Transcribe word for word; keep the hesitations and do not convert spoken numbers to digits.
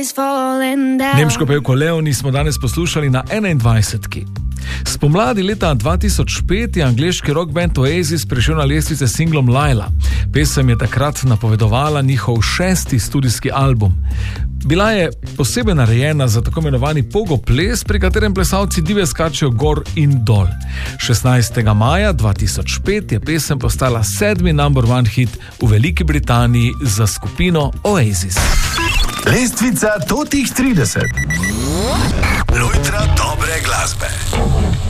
Nemško pevko Leoni smo danes poslušali na enaindvajsetki. Spomladi leta dva tisoč pet je angleški rock band Oasis prišel na lestvice s singlom Laila. Pesem je takrat napovedovala njihov šesti studijski album. Bila je posebej narejena za tako imenovani pogo ples, pri katerem plesalci dive skačejo gor in dol. šestnajstega maja dva tisoč pet je pesem postala sedmi number one hit v Veliki Britaniji za skupino Oasis. Lestvica Totih trideset. Lojtra dobre glasbe.